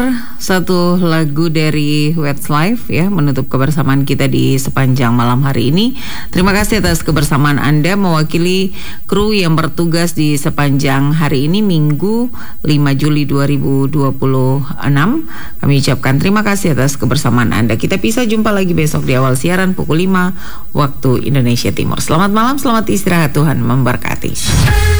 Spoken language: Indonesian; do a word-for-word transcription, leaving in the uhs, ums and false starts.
Satu lagu dari Westlife ya menutup kebersamaan kita di sepanjang malam hari ini. Terima kasih atas kebersamaan Anda mewakili kru yang bertugas di sepanjang hari ini Minggu lima Juli dua ribu dua puluh enam. Kami ucapkan terima kasih atas kebersamaan Anda. Kita bisa jumpa lagi besok di awal siaran pukul lima waktu Indonesia Timur. Selamat malam, selamat istirahat, Tuhan memberkati.